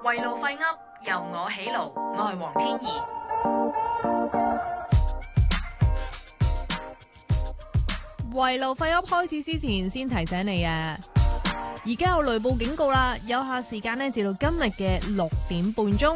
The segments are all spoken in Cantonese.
圍爐廢噏，由我起爐，我係黃天怡。 圍爐廢噏開始之前，先提醒你啊！而家有雷暴警告啦，有效時間呢至到今日嘅6點半鐘。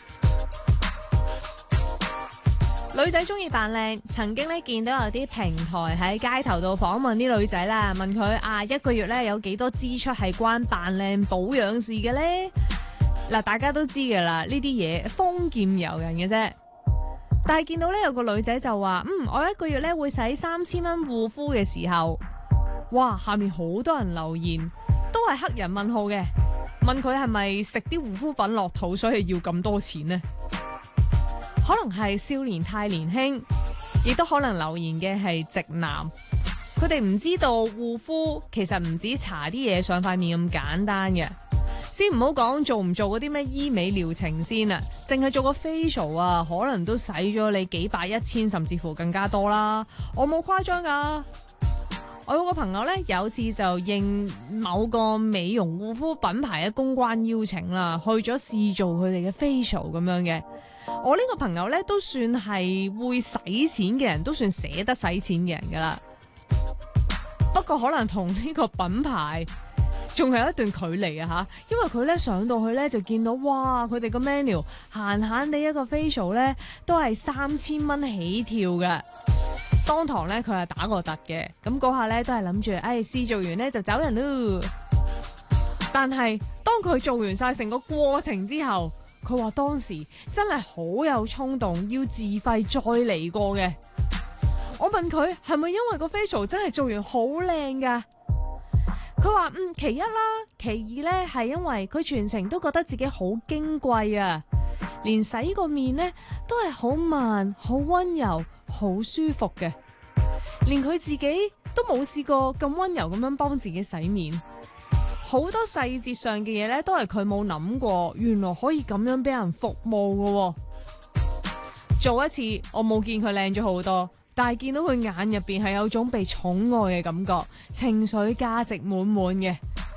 女仔中意扮靚，曾經呢見到有啲平台喺街頭度訪問啲女仔啦，問佢一個月呢有幾多支出係關扮靚保養事嘅呢？嗱，大家都知噶啦，呢啲嘢豐儉由人嘅啫。但係見到呢有個女仔就話，我一個月呢會使3000蚊護膚嘅時候，哇！下面好多人留言，都係黑人問號嘅，問佢係咪食啲護膚品落肚，所以要咁多錢呢？可能係少年太年輕，亦都可能留言嘅係直男，佢哋唔知道護膚其實唔止搽啲嘢上塊面咁簡單嘅。先唔好講做唔做嗰啲咩醫美療程先啊，淨係做個 facial 啊，可能都使咗你幾百1000甚至乎更加多啦。我冇誇張噶，我有個朋友呢，有次就應某個美容護膚品牌嘅公關邀請啦，去咗試做佢哋嘅 facial 咁樣嘅。我呢個朋友呢，都算係會使錢嘅人，都算捨得使錢嘅人噶啦。不過可能同呢個品牌仲有一段距離啊吓，因為佢咧上到去咧就見到，哇！佢哋個 menu 閒閒地一個 facial 咧都係3000蚊起跳嘅。當堂咧佢係打個突嘅，咁嗰下咧都係諗住，試做完咧就走人咯。但係當佢做完晒成個過程之後，佢話當時真係好有衝動要自費再嚟過嘅。我問佢係咪因為個 facial 真係做完好靚噶？佢話其一啦，其二呢係因為佢全程都覺得自己好矜貴啊，連洗個面呢都係好慢、好溫柔、好舒服嘅，連佢自己都冇試過咁溫柔咁樣幫自己洗面，好多細節上嘅嘢呢都係佢冇諗過，原來可以咁樣俾人服務㗎喎。做一次我冇見佢靚咗好多，但係見到佢眼入邊係有種被寵愛嘅感覺，情緒價值滿滿嘅。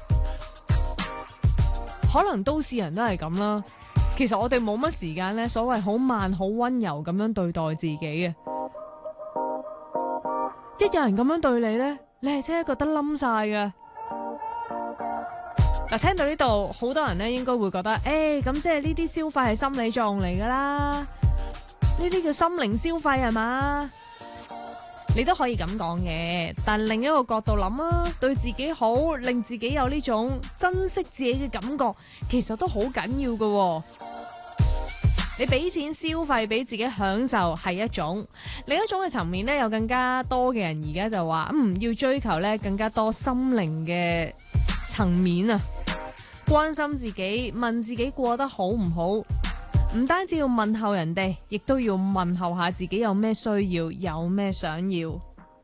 可能都市人都係咁啦。其實我哋冇乜時間呢，所謂好慢好溫柔咁樣對待自己嘅。一有人咁樣對你呢，你係真係覺得冧晒㗎。嗱，聽到呢度，好多人呢應該會覺得，咁即係呢啲消費係心理作用嚟噶啦。呢啲叫心靈消費係嘛？你都可以咁講嘅，但另一個角度諗啊，對自己好，令自己有呢種珍惜自己嘅感覺，其實都好緊要㗎喎。你俾錢消費俾自己享受係一種，另一種嘅層面呢，有更加多嘅人而家就話，要追求呢更加多心靈嘅層面啊，關心自己，問自己過得好唔好。唔單止要問候人哋，亦都要問候下自己有咩需要，有咩想要。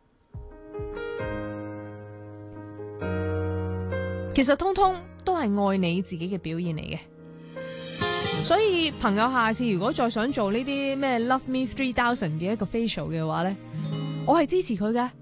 其實通通都係愛你自己嘅表現嚟嘅。所以朋友下次如果再想做呢啲咩 Love Me 3000嘅一個 facial 嘅話呢，我係支持佢㗎。